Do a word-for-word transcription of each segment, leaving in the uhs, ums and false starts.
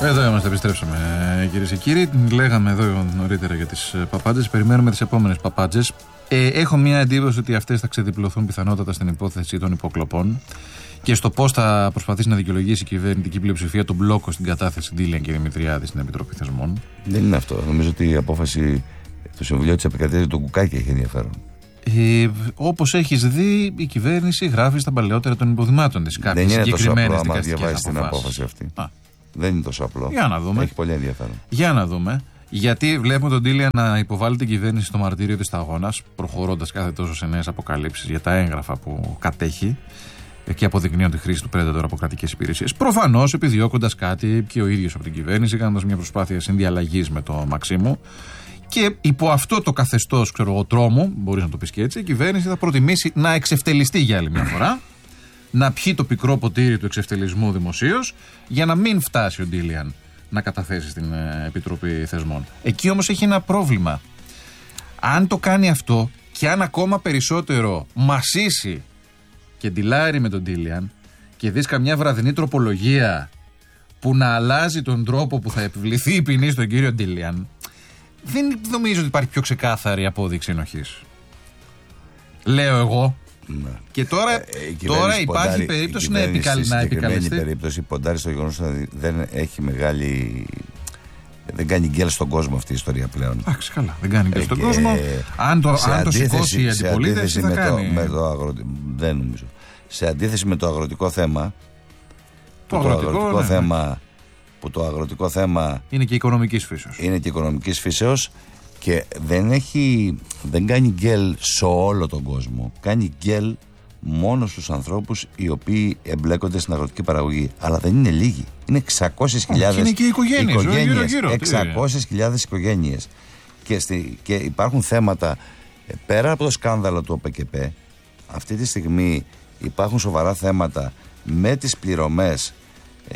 Εδώ είμαστε, επιστρέψαμε κυρίες και κύριοι. Λέγαμε εδώ νωρίτερα για τις παπάντζες. Περιμένουμε τις επόμενες παπάντζες. Ε, έχω μια εντύπωση ότι αυτές θα ξεδιπλωθούν πιθανότατα στην υπόθεση των υποκλοπών και στο πώς θα προσπαθήσει να δικαιολογήσει η κυβερνητική πλειοψηφία τον μπλόκο στην κατάθεση Ντίλιαν και Δημητριάδη στην Επιτροπή Θεσμών. Δεν είναι αυτό. Νομίζω ότι η απόφαση του Συμβουλίου της Επικρατείας του Κουκάκη έχει ενδιαφέρον. Ε, όπως έχεις δει, η κυβέρνηση γράφει στα παλαιότερα των υποδημάτων της κάποιες συγκεκριμένες δικαστικές διαβάσεις την απόφαση αυτή. Α. Δεν είναι τόσο απλό. Για να δούμε. Έχει πολύ ενδιαφέρον. Για να δούμε. Γιατί βλέπουμε τον Ντίλιαν να υποβάλλει την κυβέρνηση στο μαρτύριο της σταγόνας, προχωρώντας κάθε τόσο σε νέες αποκαλύψεις για τα έγγραφα που κατέχει και αποδεικνύουν τη χρήση του Predator από κρατικές υπηρεσίες. Προφανώς επιδιώκοντας κάτι και ο ίδιος από την κυβέρνηση, κάνοντας μια προσπάθεια συνδιαλλαγής με το Μαξίμου. Και υπό αυτό το καθεστώς, ξέρω εγώ, τρόμου, μπορείς να το πεις και έτσι, η κυβέρνηση θα προτιμήσει να εξευτελιστεί για άλλη μια φορά, να πιει το πικρό ποτήρι του εξευτελισμού δημοσίως, για να μην φτάσει ο Ντίλιαν να καταθέσει στην ε, Επιτροπή Θεσμών. Εκεί όμως έχει ένα πρόβλημα. Αν το κάνει αυτό και αν ακόμα περισσότερο μασίσει και ντυλάρει με τον Ντίλιαν και δεις καμιά βραδινή τροπολογία που να αλλάζει τον τρόπο που θα επιβληθεί η ποινή στον κύριο Ντίλιαν, δεν νομίζω ότι υπάρχει πιο ξεκάθαρη απόδειξη ενοχής. Λέω εγώ. Ναι. Και τώρα, ε, τώρα υπάρχει ποντάρει, περίπτωση να, επικαλ, να επικαλεστεί. Στην περίπτωση ποντάρει στο γεγονός ότι δεν έχει μεγάλη. Δεν κάνει γκέλ στον κόσμο αυτή η ιστορία πλέον. Εντάξει, καλά. Δεν κάνει γκέλ στον κόσμο. Αν το, αν το σηκώσει η αντιπολίτευση θα με κάνει. Το, με το αγροτι... Δεν νομίζω. Σε αντίθεση με το αγροτικό θέμα. Το, που αγροτικό, το αγροτικό ναι, θέμα. Που το αγροτικό θέμα. Είναι και οικονομικής φύσεως. Είναι και οικονομικής φύσεως. Και δεν έχει, δεν κάνει γκέλ σε όλο τον κόσμο. Κάνει γκέλ μόνο στους ανθρώπους οι οποίοι εμπλέκονται στην αγροτική παραγωγή. Αλλά δεν είναι λίγοι. Είναι εξακόσιες χιλιάδες είναι και οι οικογένειες. οικογένειες γύρω, γύρω, εξακόσιες χιλιάδες οικογένειες. Και, στη, και υπάρχουν θέματα πέρα από το σκάνδαλο του ΟΠΕΚΕΠ. Αυτή τη στιγμή υπάρχουν σοβαρά θέματα με τις πληρωμές ε,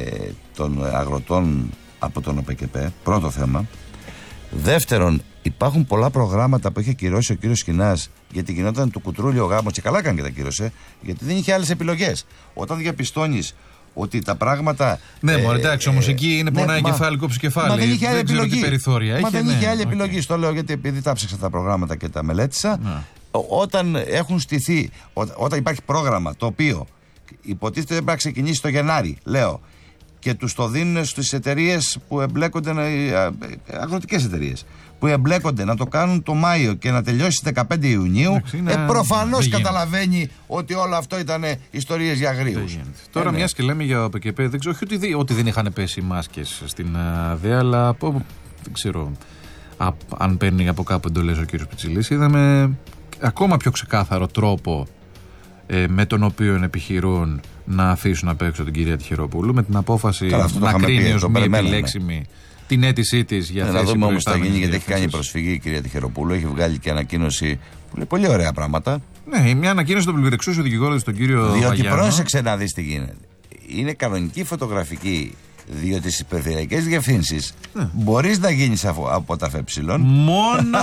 των αγροτών από τον ΟΠΕΚΕΠ. Πρώτο θέμα. Δεύτερον, υπάρχουν πολλά προγράμματα που είχε ακυρώσει ο κύριος Σκινάς, γιατί γινόταν του κουτρούλι ο γάμος, και καλά έκανε και τα ακύρωσε, γιατί δεν είχε άλλες επιλογές. Όταν διαπιστώνεις ότι τα πράγματα. Ναι, ε, μωρέ, εντάξει, όμως ε, εκεί είναι ναι, πονάει μα, κεφάλι, κόψει κεφάλι. Μα δεν είχε άλλη δεν ξέρω επιλογή. τι περιθώρια Μα είχε, δεν ναι, είχε άλλη okay. επιλογή. Στο λέω γιατί επειδή τα ψάξα τα προγράμματα και τα μελέτησα. Ναι. Όταν έχουν στηθεί, ό, όταν υπάρχει πρόγραμμα το οποίο υποτίθεται πρέπει να ξεκινήσει το Γενάρη, λέω, και τους το δίνουν στις εταιρείες που εμπλέκονται, αγροτικές εταιρείες, που εμπλέκονται να το κάνουν το Μάιο και να τελειώσει στις δεκαπέντε Ιουνίου, ε, προφανώς καταλαβαίνει ότι όλο αυτό ήταν ιστορίες για αγρίους. Τώρα, ε, ναι. Μιας και λέμε για ΟΠΕΚΕΠ, δεν ξέρω όχι ότι, ότι δεν είχαν πέσει μάσκες στην ΑΔΕ, αλλά από, δεν ξέρω α, αν παίρνει από κάπου εντολές ο κύριος Πιτσιλής. Είδαμε ακόμα πιο ξεκάθαρο τρόπο ε, με τον οποίο επιχειρούν να αφήσουν απ' έξω την κυρία Τυχεροπούλου, με την απόφαση Καλά, να κρίνει ως μη επιλέξιμη την αίτησή της για θέση. Να δούμε όμως τι θα γίνει, γιατί έχει διευθύνσεις. κάνει προσφυγή η κυρία Τυχεροπούλου, έχει βγάλει και ανακοίνωση που λέει πολύ ωραία πράγματα. Ναι, μια ανακοίνωση των πληροεξούσιων δικηγόρων στον κύριο Διότι Βαγιάννο. πρόσεξε να δεις τι γίνεται. Είναι κανονική φωτογραφική, διότι στις περιφερειακές διευθύνσεις ναι. μπορείς να γίνεις από, από τα ΦΕ. Μόνο,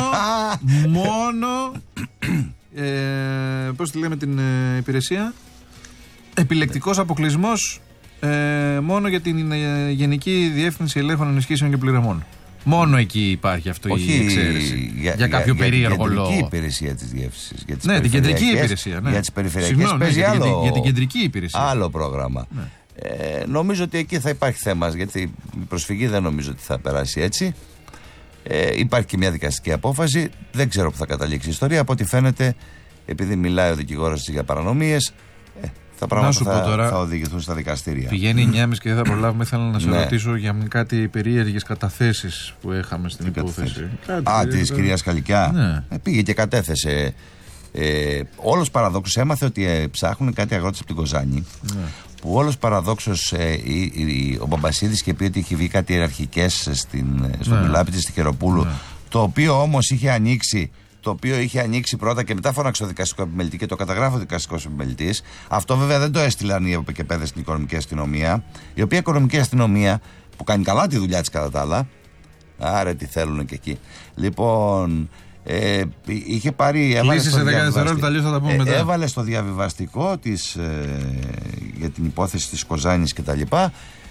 μόνο, ε, πώς τη λέμε την ε, υπηρεσία, επιλεκτικός αποκλεισμός ε, μόνο για την ε, Γενική Διεύθυνση Ελέγχων Ενισχύσεων και Πληρωμών. Μόνο εκεί υπάρχει αυτό η εξαίρεση. Για, για κάποιο για, περίεργο λόγο. Για την κεντρική υπηρεσία της διεύθυνσης. Για τις ναι, την κεντρική υπηρεσία. Ναι. Για τις περιφερειακές Συγνώμη, παίζει ναι, άλλο, για, για την κεντρική υπηρεσία. Άλλο πρόγραμμα. Ναι. Ε, νομίζω ότι εκεί θα υπάρχει θέμα, γιατί η προσφυγή δεν νομίζω ότι θα περάσει έτσι. Ε, υπάρχει και μια δικαστική απόφαση. Δεν ξέρω που θα καταλήξει η ιστορία. Από ό,τι φαίνεται, επειδή μιλάει ο δικηγόρος για παρανομίες, ε, τα πράγματα θα, τώρα, θα οδηγηθούν στα δικαστήρια. Πήγαινε εννιά και μισή και δεν θα προλάβουμε. Ήθελα να σε ναι. ρωτήσω για κάτι περίεργες καταθέσεις που είχαμε στην υπόθεση. Α, της κυρίας Χαλικιά. Ναι. Ε, πήγε και κατέθεσε. Ε, όλος παραδόξως έμαθε ότι ε, ψάχνουν κάτι αγρότες από την Κοζάνη. Ναι. Που όλος παραδόξως ε, η, η, ο Μπαμπασίδης είχε πει ότι είχε βγει κάτι ιεραρχικές στην, στο ναι. ντουλάπι της Τυχεροπούλου. Ναι. Το οποίο όμως είχε ανοίξει. Το οποίο είχε ανοίξει πρώτα και μετά φώναξε ο δικαστικό επιμελητή και το καταγράφει ο δικαστικός επιμελητής. Αυτό βέβαια δεν το έστειλαν οι ΟΠΕΚΕΠΕΔες στην οικονομική αστυνομία. Η οποία οικονομική αστυνομία, που κάνει καλά τη δουλειά της κατά τα άλλα. Άρα τι θέλουν και εκεί. Λοιπόν, ε, είχε πάρει. Έβαλε στο, διαβιβαστικό, ε, έβαλε στο διαβιβαστικό της, ε, για την υπόθεση της Κοζάνης κτλ.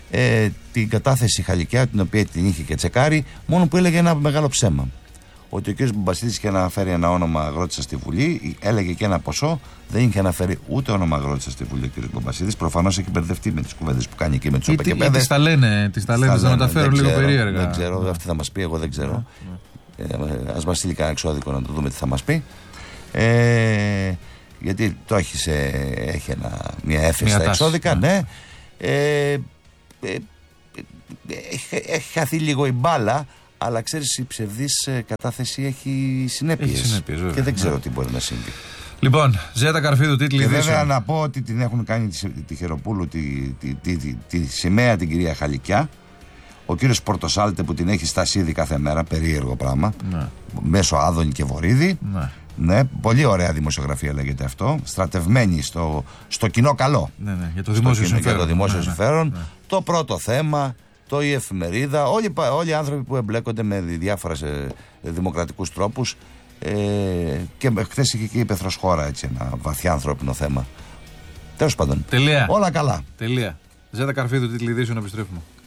ε, την κατάθεση Χαλικιά, την οποία την είχε και τσεκάρει, μόνο που έλεγε ένα μεγάλο ψέμα. Ότι ο κ. Μπομπασίδης είχε αναφέρει ένα όνομα αγρότησα στη Βουλή, έλεγε και ένα ποσό, δεν είχε αναφέρει ούτε όνομα αγρότησα στη Βουλή ο κ. Μπομπασίδης. Προφανώς έχει μπερδευτεί με τις κουβέντες που κάνει εκεί με τους ΟΠΕΚΕΠΕΔΕ. Τις τα λένε, τις τα λένε, τις τα μεταφέρουν λίγο περίεργα. Δεν ξέρω, yeah. αυτή θα μας πει, εγώ δεν ξέρω. Yeah. Ε, ας μας στείλει κανένα εξώδικο να το δούμε τι θα μας πει. Ε, γιατί το έχει, σε, έχει ένα, μια έφεση στα εξώδικα, yeah. ναι. Ε, ε, ε, έχει, έχει χαθεί λίγο η μπάλα. Αλλά ξέρεις, η ψευδής κατάθεση έχει συνέπειες. Έχει συνέπειες, βέβαια. Και δεν ξέρω ναι. τι μπορεί να συμβεί. Λοιπόν, Ζέτα Καρφίδου, τίτλοι ειδήσεων. Και βέβαια να πω ότι την έχουν κάνει τη, τη Χεροπούλου, τη, τη, τη, τη, τη σημαία την κυρία Χαλικιά. Ο κύριος Πορτοσάλτε που την έχει στασίδι κάθε μέρα, περίεργο πράγμα. Ναι. Μέσω Άδωνη και Βορίδη. Ναι. Ναι, πολύ ωραία δημοσιογραφία λέγεται αυτό. Στρατευμένη στο, στο κοινό καλό. Ναι, ναι, για το δημόσιο στο συμφέρον. Για το δημόσιο ναι, συμφέρον. Ναι, ναι. Το πρώτο θέμα. Το η εφημερίδα, όλοι, όλοι οι άνθρωποι που εμπλέκονται με διάφορες ε, δημοκρατικούς τρόπους ε, και χθες είχε και η Πεθρός Χώρα, έτσι, ένα βαθιά ανθρώπινο θέμα. Τέλος πάντων, τελεία. Όλα καλά. Τελεία. Ζέτα Καρφίδου, τίτλοι ειδήσεων, επιστρέφουμε.